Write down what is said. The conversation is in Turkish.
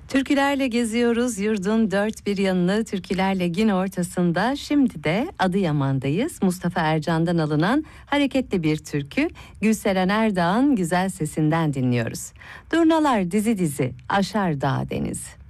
Türkülerle geziyoruz yurdun dört bir yanını, türkülerle gün ortasında. Şimdi de Adıyaman'dayız. Mustafa Ercan'dan alınan hareketli bir türkü, Gülseren Erdağ'ın güzel sesinden dinliyoruz. Durnalar dizi dizi aşar dağ denizi.